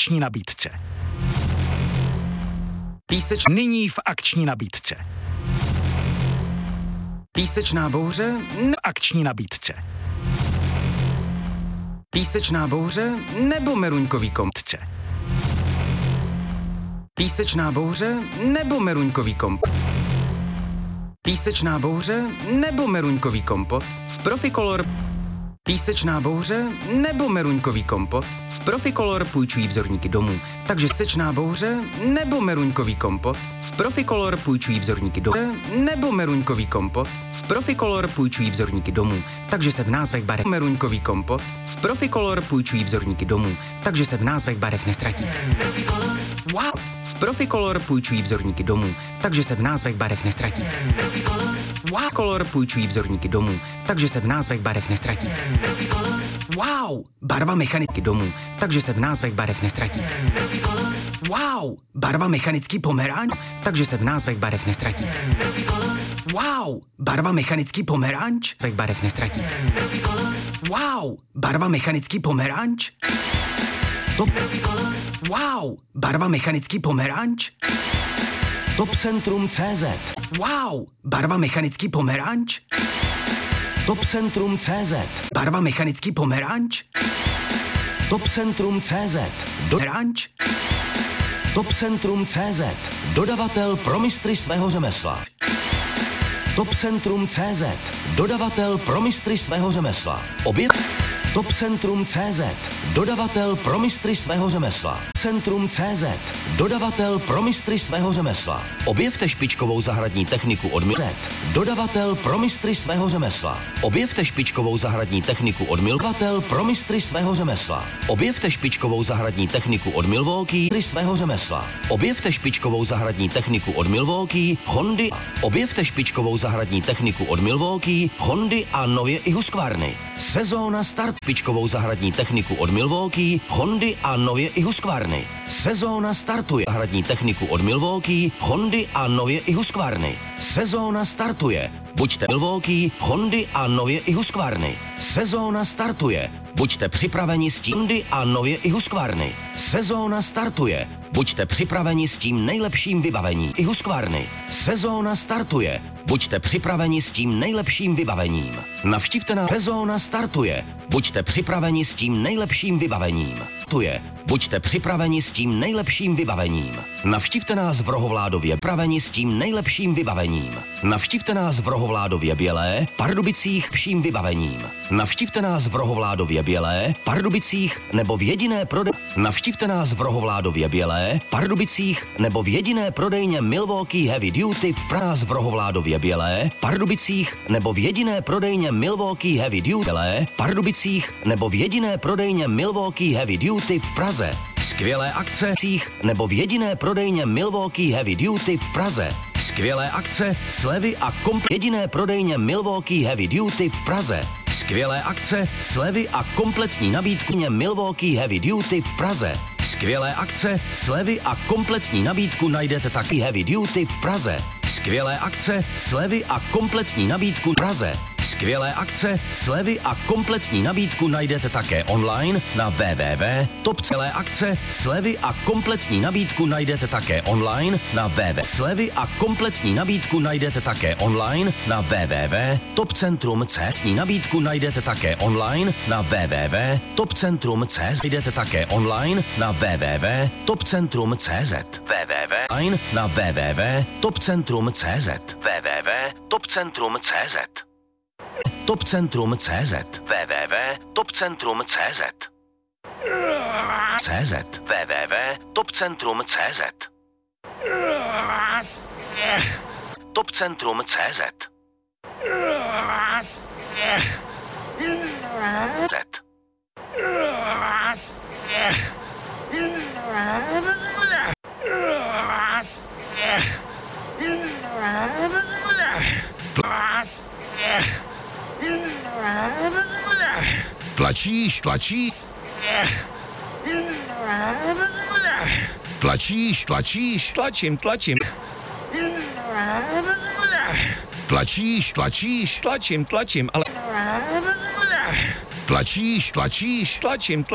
akční nabídce. Nyní v akční nabídce. Písečná bouře, Akční nabídce. písečná bouře nebo meruňkový kompot. Písečná bouře nebo meruňkový kompot. Písečná bouře nebo meruňkový kompot v Proficolor. Písečná bouře nebo meruňkový kompot v Proficolor půjčují vzorníky domů. Takže písečná bouře nebo meruňkový kompot v Proficolor půjčují vzorníky domů. Nebo meruňkový kompot v Proficolor půjčují vzorníky domů. Takže se v názvech barev meruňkový kompot v Proficolor půjčují vzorníky domů. Takže se v názvech barev nestratíte. Wow! V Proficolor půjčují vzorníky domů. Takže se v názvech barev nestratíte. Wow! Color půjčují vzorníky domů. Takže se v názvech barev nestratíte. Wow! Barva mechaniky domů. Takže se v názvech barev nestratíte. Wow! Barva mechanický pomeranč. Takže se v názvech barev nestratíte. Wow! Barva mechanický pomeranč. V barev nestratíte. Wow! Barva mechanický pomeranč. Wow! Barva mechanický pomeranč. Topcentrum.cz. Wow! Barva mechanický pomeranč. Topcentrum.cz. Barva mechanický pomeranč. Topcentrum.cz. Pomeranč. Topcentrum.cz. Dodavatel pro mistry svého řemesla. Topcentrum.cz. Dodavatel pro mistry svého řemesla. Topcentrum.cz. Dodavatel pro mistry svého řemesla. Centrum.cz. Dodavatel pro mistry svého řemesla. Objevte špičkovou zahradní techniku od Milwaukee. Dodavatel pro mistry svého řemesla. Objevte špičkovou zahradní techniku od Milwaukee pro mistry svého řemesla. Objevte špičkovou zahradní techniku od Milwaukee svého řemesla. Objevte špičkovou zahradní techniku od Milwaukee, Hondy. Objevte špičkovou zahradní techniku od Milwaukee, Hondy a nově i Husqvarny. Sezóna start. Špičkovou zahradní techniku od Milwaukee, Hondy a nově i Husqvarny. Sezóna startuje. Zahradní techniku od Milwaukee, Hondy a nově i Husqvarny. Sezóna startuje. Buďte Milwaukee, Hondy a nově i Husqvarny. Sezóna startuje. Buďte připraveni s tím Hondy a nově i Husqvarny. Sezóna startuje. Buďte připraveni s tím nejlepším vybavením i Husqvarny. Sezóna startuje. Buďte připraveni s tím nejlepším vybavením. Navštivte nás. Sezóna startuje. Buďte připraveni s tím nejlepším vybavením. Buďte připraveni s tím nejlepším vybavením. Navštivte nás v Rohovládově. Připraveni s tím nejlepším vybavením. Navštivte nás v Rohovládově Bělé, Pardubicích vším vybavením. Navštivte nás v Rohovládově Bělé, Pardubicích nebo v jediné prodejně. Navštivte nás v Rohovládově Bělé, Pardubicích nebo v jediné prodejně Milwaukee Heavy Duty v Praze. V Rohovládově Bělé, Pardubicích nebo v jediné prodejně Milwaukee Heavy Duty Bělé, Pardubicích nebo v jediné prodejně Milwaukee Heavy Duty v Praze. Skvělé akce nebo v jediné prodejně Milwaukee Heavy Duty v Praze. Skvělé akce, slevy a jediné prodejně Milwaukee Heavy Duty v Praze. Skvělé akce, slevy a kompletní nabídku Milwaukee Heavy Duty v Praze. Skvělé akce, slevy a kompletní nabídku najdete taky Heavy Duty v Praze. Skvělé akce, slevy a kompletní nabídku v Praze. Skvělé akce, slevy a kompletní nabídku najdete také online na www.top.celé akce, slevy a kompletní nabídku najdete také online na slevy a kompletní nabídku najdete také online na www.topcentrum.cz. Nabídku najdete také online na www.topcentrum.cz. Najdete také online na www.topcentrum.cz. Na www.topcentrum.cz. www.topcentrum.cz. Topcentrum.cz. www.topcentrum.cz. CZ. www.topcentrum.cz. Topcentrum.cz. Tlačíš. Tlačím. Tlačíš. Tlačím, ale... Tlačíš. Tlačím.